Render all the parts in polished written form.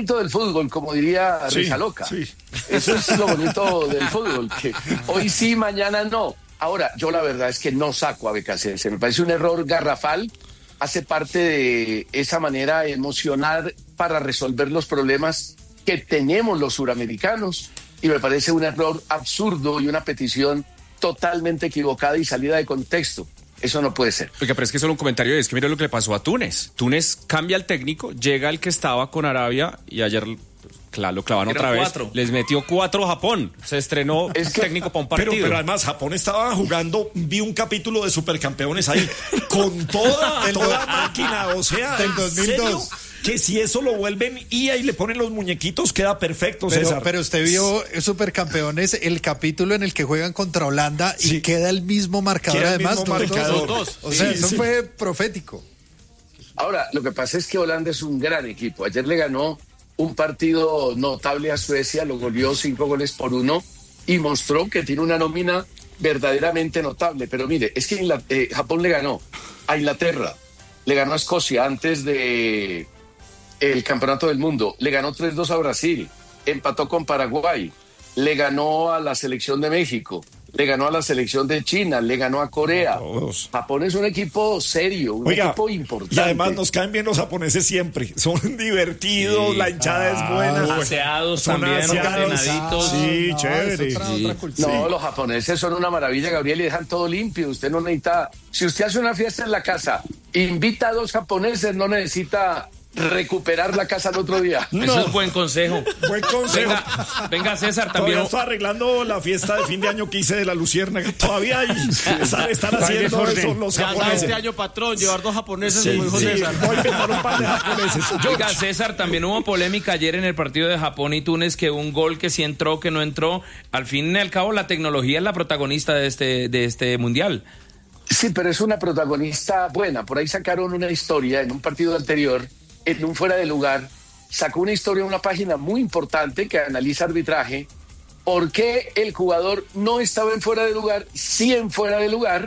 bonito del fútbol, como diría Risa Loca. Sí. Eso es lo bonito del fútbol, que hoy sí, mañana no. Ahora, yo la verdad es que no saco a BKC, me parece un error garrafal, hace parte de esa manera emocional para resolver los problemas que tenemos los suramericanos, y me parece un error absurdo y una petición totalmente equivocada y salida de contexto. Eso no puede ser. Oiga, pero es que solo un comentario, es que mira lo que le pasó a Túnez. Túnez cambia el técnico, llega el que estaba con Arabia y ayer lo clavan otra vez. 4. Les metió 4 a Japón. Se estrenó técnico para un partido. Pero además Japón estaba jugando, vi un capítulo de Supercampeones ahí, con toda máquina, o sea, del 2002. Que si eso lo vuelven y ahí le ponen los muñequitos, queda perfecto, César. Pero usted vio Supercampeones, el capítulo en el que juegan contra Holanda y queda el mismo marcador, además. O sea, eso fue profético. Ahora, lo que pasa es que Holanda es un gran equipo. Ayer le ganó un partido notable a Suecia, lo goleó 5-1 y mostró que tiene una nómina verdaderamente notable. Pero mire, es que Japón le ganó a Inglaterra, le ganó a Escocia antes de el Campeonato del Mundo, le ganó 3-2 a Brasil, empató con Paraguay, le ganó a la selección de México, le ganó a la selección de China, le ganó a Corea. Todos. Japón es un equipo serio, un equipo importante. Y además nos caen bien los japoneses siempre, son divertidos, la hinchada es buena. Aseados también, ordenaditos. Sí, chévere. Otra cultura. No, los japoneses son una maravilla, Gabriel, y dejan todo limpio. Usted no necesita, si usted hace una fiesta en la casa, invita a 2 japoneses, no necesita recuperar la casa el otro día. No. Eso es buen consejo. Buen consejo. Venga César, también. Todavía estoy arreglando la fiesta de fin de año que hice de la Luciérnaga. Todavía están haciendo eso los japoneses. Este año, patrón, llevar 2 japoneses, como dijo César. Voy a inventar un par de japoneses. Oiga, César, también hubo polémica ayer en el partido de Japón y Túnez, que un gol que sí entró, que no entró. Al fin y al cabo, la tecnología es la protagonista de este mundial. Sí, pero es una protagonista buena. Por ahí sacaron una historia en un partido anterior, en un fuera de lugar, sacó una historia, una página muy importante que analiza arbitraje, por qué el jugador no estaba en fuera de lugar, sí en fuera de lugar,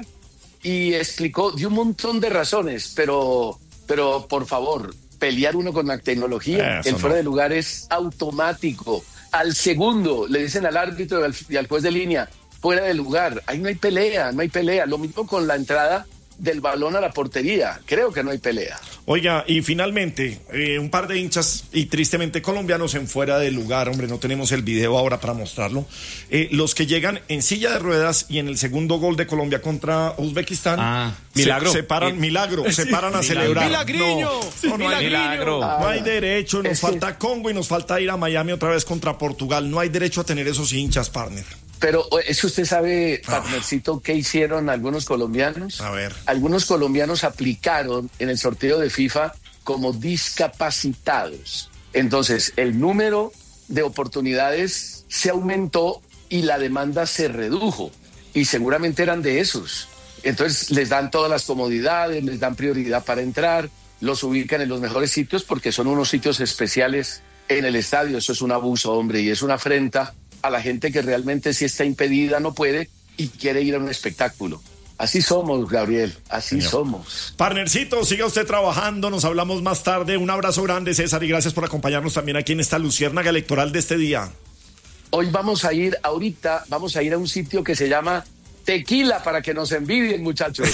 y explicó, dio un montón de razones, pero por favor, pelear uno con la tecnología, el fuera de lugar es automático. Al segundo le dicen al árbitro y al juez de línea, fuera de lugar, ahí no hay pelea. Lo mismo con la entrada del balón a la portería, creo que no hay pelea. Oiga, y finalmente, un par de hinchas y tristemente colombianos en fuera de lugar, hombre, no tenemos el video ahora para mostrarlo, los que llegan en silla de ruedas y en el segundo gol de Colombia contra Uzbekistán, milagro. se paran a celebrar. ¡Milagriño! No hay milagro. No hay derecho, nos falta Congo y nos falta ir a Miami otra vez contra Portugal, no hay derecho a tener esos hinchas, partner. Pero es que usted sabe, partnercito, ¿qué hicieron algunos colombianos? A ver. Algunos colombianos aplicaron en el sorteo de FIFA como discapacitados. Entonces, el número de oportunidades se aumentó y la demanda se redujo. Y seguramente eran de esos. Entonces, les dan todas las comodidades, les dan prioridad para entrar, los ubican en los mejores sitios porque son unos sitios especiales en el estadio. Eso es un abuso, hombre, y es una afrenta a la gente que realmente si está impedida, no puede y quiere ir a un espectáculo. Así somos, Gabriel, así somos. Partnercito, siga usted trabajando, nos hablamos más tarde. Un abrazo grande, César, y gracias por acompañarnos también aquí en esta luciérnaga electoral de este día. Hoy vamos a ir a un sitio que se llama Tequila para que nos envidien, muchachos.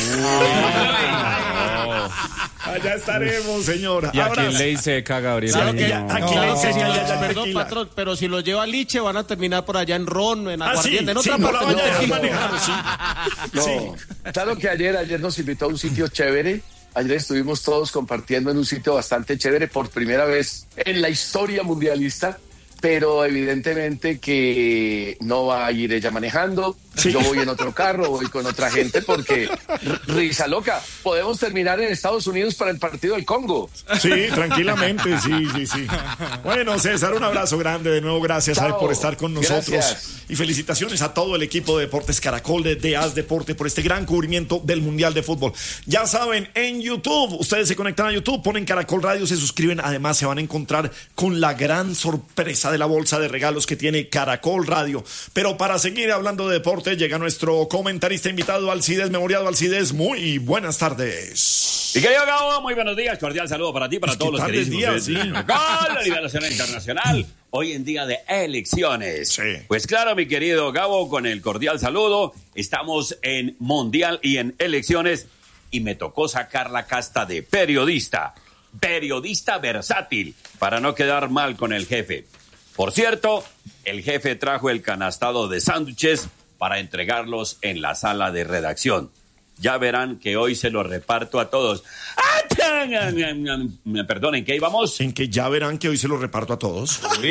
Allá estaremos, señora. ¿Y a quién le dice Gabriel? Claro que aquí le enseñan perdón, patrón, pero si los lleva a Liche van a terminar por allá en Ron, en Aguardiente, en sí, otra no parte. la vaya a dejar manejar, Claro que ayer nos invitó a un sitio chévere. Ayer estuvimos todos compartiendo en un sitio bastante chévere por primera vez en la historia mundialista, pero evidentemente que no va a ir ella manejando. Yo voy en otro carro, voy con otra gente porque, Risa Loca, podemos terminar en Estados Unidos para el partido del Congo. Sí, tranquilamente, sí. Bueno, César, un abrazo grande de nuevo, gracias por estar con nosotros. Gracias. Y felicitaciones a todo el equipo de Deportes Caracol de AS Deporte por este gran cubrimiento del Mundial de Fútbol. Ya saben, en YouTube, ustedes se conectan a YouTube, ponen Caracol Radio, se suscriben, además se van a encontrar con la gran sorpresa de la bolsa de regalos que tiene Caracol Radio. Pero para seguir hablando de deportes, Deportes llega nuestro comentarista invitado, Alcides Memoriado. Alcides, muy buenas tardes. Y querido Gabo, muy buenos días. Cordial saludo para ti, para todos los queridos días, sí. A nivel nacional e internacional. Hoy en día de elecciones. Sí. Pues claro, mi querido Gabo, con el cordial saludo. Estamos en Mundial y en elecciones. Y me tocó sacar la casta de periodista. Periodista versátil, para no quedar mal con el jefe. Por cierto, el jefe trajo el canastado de sándwiches para entregarlos en la sala de redacción. Ya verán que hoy se los reparto a todos. Perdonen, ¿qué íbamos? En que ya verán que hoy se los reparto a todos. Sí.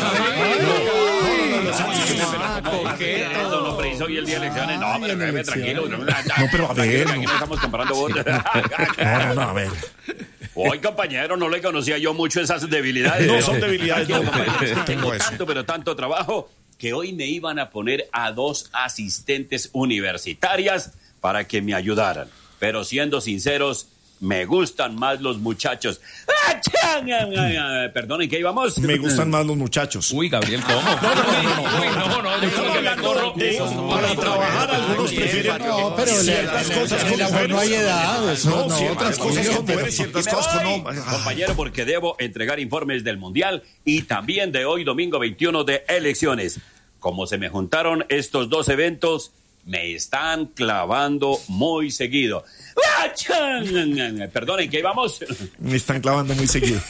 No, pero hoy el día de elecciones. No, pero jefe, tranquilo. No, pero a ver. Aquí no estamos comprando votos. No, a ver. Hoy, compañero, no le conocía yo mucho esas debilidades. No son debilidades, no. Tengo tanto trabajo que hoy me iban a poner a 2 asistentes universitarias para que me ayudaran. Pero siendo sinceros, me gustan más los muchachos. Perdonen, ¿qué íbamos? Me gustan más los muchachos. Uy, Gabriel, ¿cómo? No. Para trabajar algunos prefieren ciertas cosas con mujeres. No hay edad. No, ciertas cosas con mujeres, ciertas cosas con hombres. Compañero, porque debo entregar informes del Mundial y también de hoy, domingo 21, de elecciones. Como se me juntaron estos 2 eventos, me están clavando muy seguido. Perdonen, ¿qué íbamos? Me están clavando muy seguido.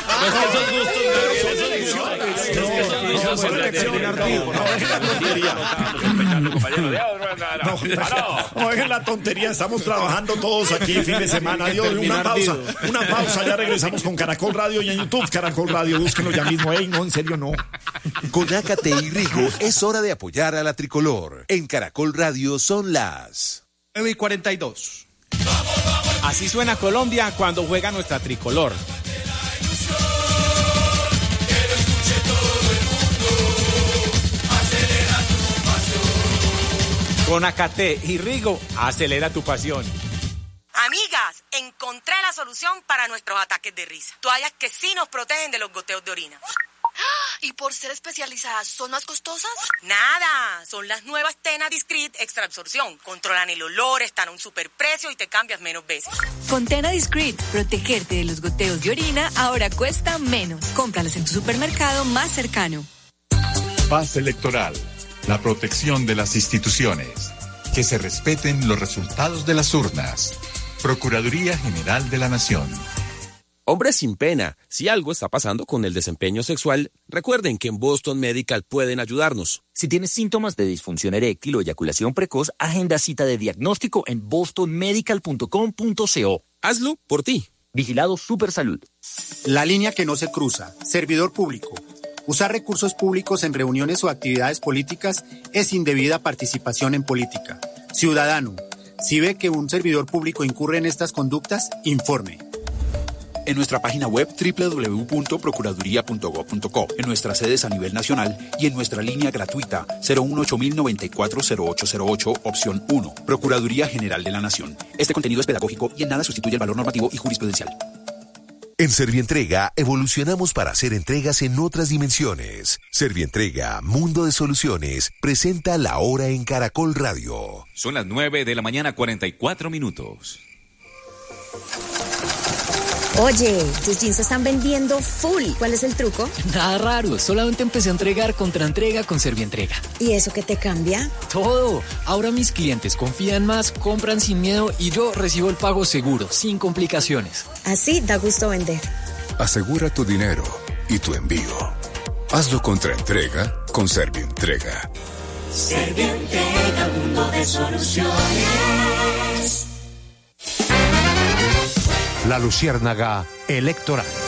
No, dejen la tontería, estamos trabajando todos aquí fin de semana. Adiós, una pausa, ya regresamos con Caracol Radio y en YouTube Caracol Radio, búsquenlo ya mismo. No, en serio no. Con Ácate y Rigo es hora de apoyar a la tricolor. En Caracol Radio son las 9:42. Así suena Colombia cuando juega nuestra tricolor. Con Ácate y Rigo, acelera tu pasión. Amigas, encontré la solución para nuestros ataques de risa. Toallas que sí nos protegen de los goteos de orina. ¿Y por ser especializadas son más costosas? Nada, son las nuevas Tena Discreet Extra Absorción. Controlan el olor, están a un superprecio y te cambias menos veces. Con Tena Discreet, protegerte de los goteos de orina ahora cuesta menos. Cómpralos en tu supermercado más cercano. Paz electoral, la protección de las instituciones. Que se respeten los resultados de las urnas. Procuraduría General de la Nación. Hombres sin pena, si algo está pasando con el desempeño sexual, recuerden que en Boston Medical pueden ayudarnos. Si tienes síntomas de disfunción eréctil o eyaculación precoz, agenda cita de diagnóstico en bostonmedical.com.co. Hazlo por ti. Vigilado Supersalud. La línea que no se cruza. Servidor público. Usar recursos públicos en reuniones o actividades políticas es indebida participación en política. Ciudadano, si ve que un servidor público incurre en estas conductas, informe. En nuestra página web www.procuraduría.gov.co, en nuestras sedes a nivel nacional y en nuestra línea gratuita 018-094-0808, opción 1. Procuraduría General de la Nación. Este contenido es pedagógico y en nada sustituye el valor normativo y jurisprudencial. En Servientrega evolucionamos para hacer entregas en otras dimensiones. Servientrega, Mundo de Soluciones, presenta La Hora en Caracol Radio. Son las 9:44 a.m. Oye, tus jeans se están vendiendo full. ¿Cuál es el truco? Nada raro, solamente empecé a entregar contra entrega con Servientrega. ¿Y eso qué te cambia? Todo. Ahora mis clientes confían más, compran sin miedo y yo recibo el pago seguro, sin complicaciones. Así da gusto vender. Asegura tu dinero y tu envío. Hazlo contra entrega con Servientrega. Servientrega, mundo de soluciones. La Luciérnaga Electoral.